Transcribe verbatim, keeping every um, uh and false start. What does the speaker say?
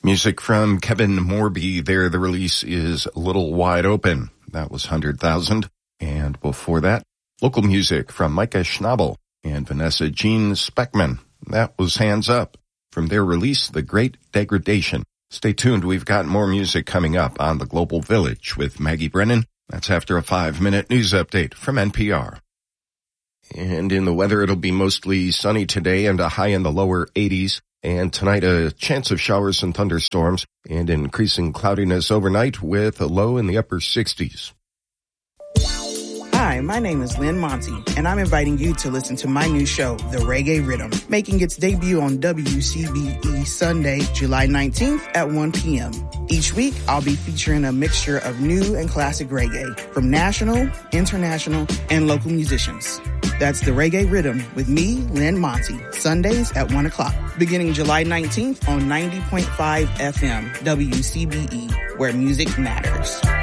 Music from Kevin Morby there. The release is A Little Wide Open. That was one hundred thousand. And before that, local music from Micah Schnabel and Vanessa Jean Speckman. That was Hands Up. From their release, The Great Degradation. Stay tuned. We've got more music coming up on The Global Village with Maggie Brennan. That's after a five-minute news update from N P R. And in the weather, it'll be mostly sunny today and a high in the lower eighties. And tonight, a chance of showers and thunderstorms and increasing cloudiness overnight with a low in the upper sixties. Hi, my name is Lynn Monty, and I'm inviting you to listen to my new show, The Reggae Rhythm, making its debut on W C B E Sunday, July nineteenth at one p.m. Each week, I'll be featuring a mixture of new and classic reggae from national, international, and local musicians. That's The Reggae Rhythm with me, Lynn Monty, Sundays at one o'clock, beginning July nineteenth on ninety point five F M, W C B E, where music matters.